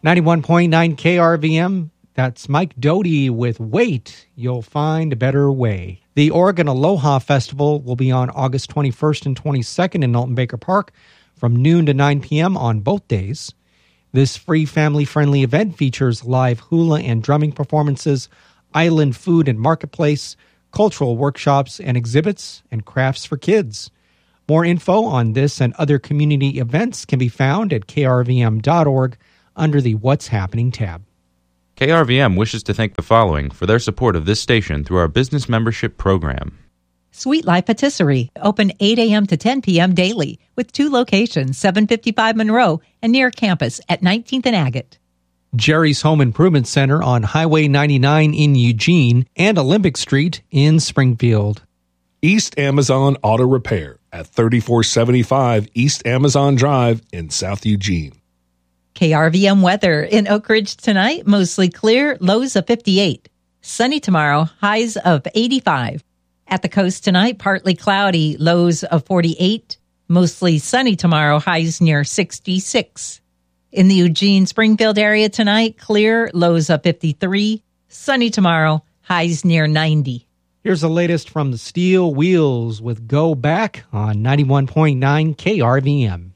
91.9 KRVM, that's Mike Doty with Wait, You'll Find a Better Way. The Oregon Aloha Festival will be on August 21st and 22nd in Knowlton Baker Park from noon to 9 p.m. on both days. This free family-friendly event features live hula and drumming performances, island food and marketplace, cultural workshops and exhibits, and crafts for kids. More info on this and other community events can be found at krvm.org under the What's Happening tab. KRVM wishes to thank the following for their support of this station through our business membership program. Sweet Life Patisserie, open 8 a.m. to 10 p.m. daily, with 2 locations, 755 Monroe and near campus at 19th and Agate. Jerry's Home Improvement Center on Highway 99 in Eugene and Olympic Street in Springfield. East Amazon Auto Repair at 3475 East Amazon Drive in South Eugene. KRVM weather in Oak Ridge tonight, mostly clear, lows of 58. Sunny tomorrow, highs of 85. At the coast tonight, partly cloudy, lows of 48. Mostly sunny tomorrow, highs near 66. In the Eugene-Springfield area tonight, clear, lows of 53. Sunny tomorrow, highs near 90. Here's the latest from the Steel Wheels with Go Back on 91.9 KRVM.